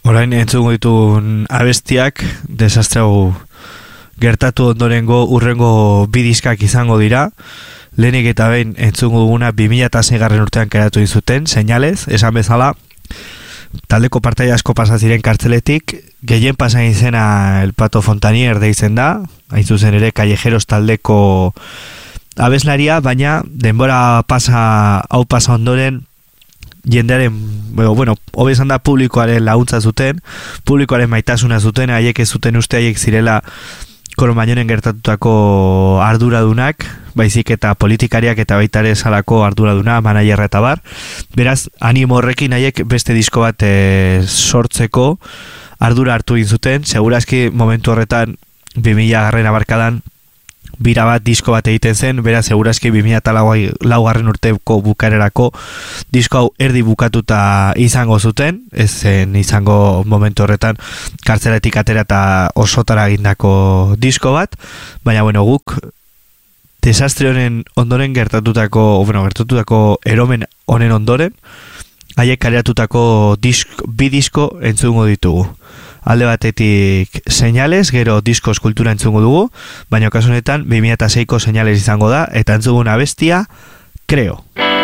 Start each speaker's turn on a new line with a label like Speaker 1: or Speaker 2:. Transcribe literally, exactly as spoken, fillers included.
Speaker 1: Orain entzungo ditun abestiak desastre hau gertatu ondorengo urrengo bidiskak izango dira. Lehenik eta behin entzungo duguna bi mila seigarren urtean kaleratu zuten, Señales, esan bezala. Taldeko partaide asko pasa ziren kartzeletik, gehien pasa izena El Pato Fontanier deitzen da, hain zuzen ere Callejeros taldeko abeslaria, baina denbora pasa hau pasa ondoren jendearen, bueno, bueno hobe esan da publikoaren laguntza zuten, publikoaren maitasuna zuten, haiek ez zuten uste haiek zirela Koromañonen gertatutako arduradunak, baizik eta politikariak eta baita ere salako arduraduna, managerra eta bar. Beraz, animo horrekin haiek beste disko bat e, sortzeko ardura hartu egin zuten, segurazki momentu horretan bi mila garren abarkadan bira bat disko bat egiten zen, beraz segurazki bi mila laugarren urteko bukarerako disko hau erdi bukatuta izango zuten, ez zen izango momentu horretan kartzelatik atera eta osotara egindako disko bat, baina bueno, guk desastre honen ondoren gertatutako, bueno, gertatutako eromen honen ondoren, haiek kareatutako disk, bi disko entzungo ditugu. Alde batetik Señales, gero disko eskultura entzungo dugu, baina kasu honetan bi mila seiko Señales izango da, eta entzuguna bestia, Creo.